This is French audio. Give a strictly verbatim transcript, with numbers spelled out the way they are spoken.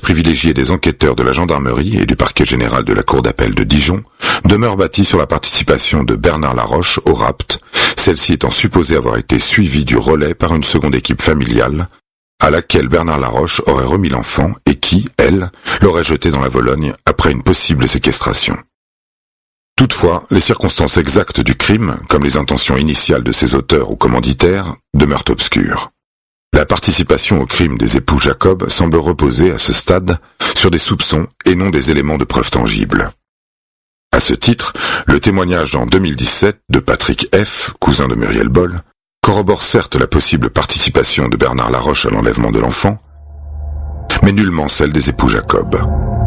privilégiée des enquêteurs de la gendarmerie et du parquet général de la cour d'appel de Dijon demeure bâtie sur la participation de Bernard Laroche au rapt, celle-ci étant supposée avoir été suivie du relais par une seconde équipe familiale, à laquelle Bernard Laroche aurait remis l'enfant et qui, elle, l'aurait jeté dans la Vologne après une possible séquestration. Toutefois, les circonstances exactes du crime, comme les intentions initiales de ses auteurs ou commanditaires, demeurent obscures. La participation au crime des époux Jacob semble reposer, à ce stade, sur des soupçons et non des éléments de preuve tangibles. À ce titre, le témoignage en deux mille dix-sept de Patrick F., cousin de Muriel Boll, corrobore certes la possible participation de Bernard Laroche à l'enlèvement de l'enfant, mais nullement celle des époux Jacob.